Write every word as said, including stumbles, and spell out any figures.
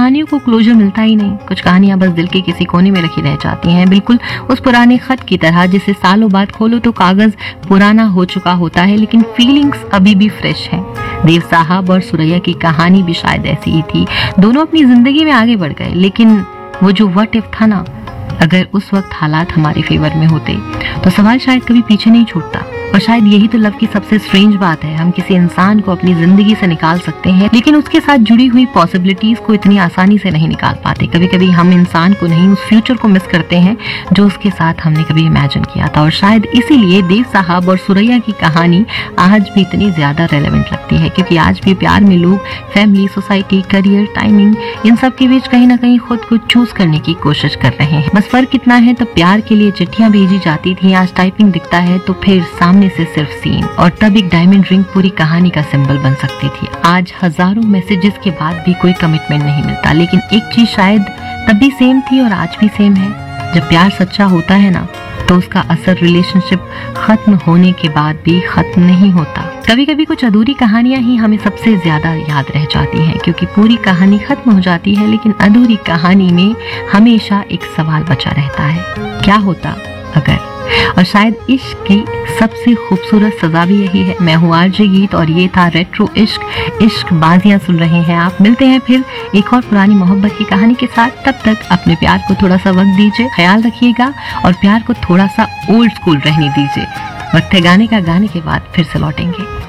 कहानियों को क्लोजर मिलता ही नहीं। कुछ कहानियां बस दिल के किसी कोने में रखी रह जाती हैं, बिल्कुल उस पुराने खत की तरह जिसे सालों बाद खोलो तो कागज पुराना हो चुका होता है लेकिन फीलिंग्स अभी भी फ्रेश है। देव साहब और सुरैया की कहानी भी शायद ऐसी ही थी। दोनों अपनी जिंदगी में आगे बढ़ गए, लेकिन वो जो व्हाट इफ था ना, अगर उस वक्त हालात हमारे फेवर में होते तो सवाल शायद कभी पीछे नहीं छूटता। और शायद यही तो लव की सबसे स्ट्रेंज बात है। हम किसी इंसान को अपनी जिंदगी से निकाल सकते हैं लेकिन उसके साथ जुड़ी हुई पॉसिबिलिटीज को इतनी आसानी से नहीं निकाल पाते। कभी कभी हम इंसान को नहीं, उस फ्यूचर को मिस करते हैं जो उसके साथ हमने कभी इमेजिन किया था। और शायद इसीलिए देव साहब और सुरैया की कहानी आज भी इतनी ज्यादा रेलेवेंट लगती है, क्योंकि आज भी प्यार में लोग फैमिली, सोसाइटी, करियर, टाइमिंग, इन सब के बीच कहीं ना कहीं खुद को चूज करने की कोशिश कर रहे हैं। बस फर्क इतना है, तब प्यार के लिए चिट्ठियां भेजी जाती थी, आज टाइपिंग दिखता है तो फिर सामने से सिर्फ सीन। और तब एक डायमंड रिंग पूरी कहानी का सिंबल बन सकती थी। आज हजारों मैसेजेस के बाद भी कोई कमिटमेंट नहीं मिलता, लेकिन एक चीज शायद तब भी सेम थी और आज भी सेम है। जब प्यार सच्चा होता है ना, तो उसका असर रिलेशनशिप खत्म होने के बाद भी खत्म नहीं होता। कभी कभी कुछ अधूरी कहानियां ही हमें सबसे ज्यादा याद रह जाती हैं, क्योंकि पूरी कहानी खत्म हो जाती है लेकिन अधूरी कहानी में हमेशा एक सवाल बचा रहता है, क्या होता अगर। और शायद इश्क की सबसे खूबसूरत सजा भी यही है। मैं हूँ आरजे गीत और ये था रेट्रो इश्क। इश्क बाजियां सुन रहे हैं आप। मिलते हैं फिर एक और पुरानी मोहब्बत की कहानी के साथ। तब तक अपने प्यार को थोड़ा सा वक्त दीजिए, ख्याल रखिएगा और प्यार को थोड़ा सा ओल्ड स्कूल रहने दीजिए। वक्त है गाने का, गाने के बाद फिर से लौटेंगे।